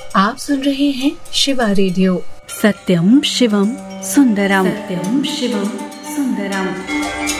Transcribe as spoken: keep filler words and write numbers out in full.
आप सुन रहे हैं शिवा रेडियो। सत्यम शिवम सुंदरम। सत्यम शिवम सुंदरम।